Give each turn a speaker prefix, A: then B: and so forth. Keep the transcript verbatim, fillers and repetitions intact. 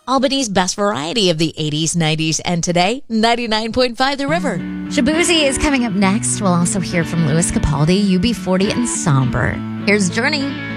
A: Albany's best variety of the eighties, nineties, and today, ninety-nine point five The River.
B: Shabuzi is coming up next. We'll also hear from Louis Capaldi, U B forty, and Somber. Here's Journey.